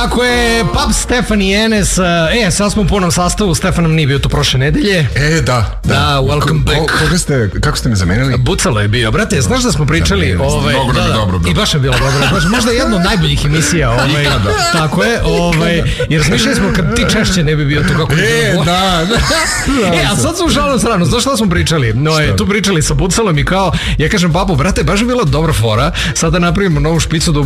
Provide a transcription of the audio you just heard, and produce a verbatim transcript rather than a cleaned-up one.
Tako je, Pub Stefan i Enes. E, sad smo u punom sastavu, Stefan nam nije bio tu prošle nedelje. E, da. Da, da welcome back. Ko, koga ste, kako ste me zamenili? Bucalo je bio, brate, znaš da smo pričali ovaj, mnogo da, nam je da, dobro bilo. I baš je bilo dobro, baš, možda jedna od najboljih emisija ovaj, tako je, ovaj, i razmišljali smo kad ti češće ne bi bio tu kako je E, bilo. da, da. E, a sad smo šalno srano, znaš šta smo pričali? No, je, tu pričali sa Bucalom i kao, ja kažem, babu, brate, baš je bila dobra fora, sada napravimo novu špicu da